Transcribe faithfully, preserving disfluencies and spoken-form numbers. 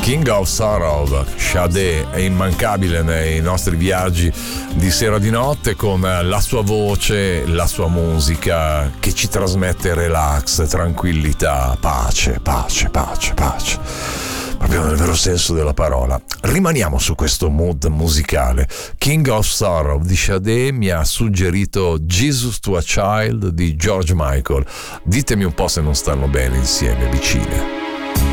King of Sorrow, Sade, è immancabile nei nostri viaggi di sera di notte con la sua voce, la sua musica che ci trasmette relax, tranquillità, pace, pace, pace, pace. Proprio nel vero senso della parola. Rimaniamo su questo mood musicale. King of Sorrow di Sade mi ha suggerito Jesus to a Child di George Michael. Ditemi un po' se non stanno bene insieme, vicine.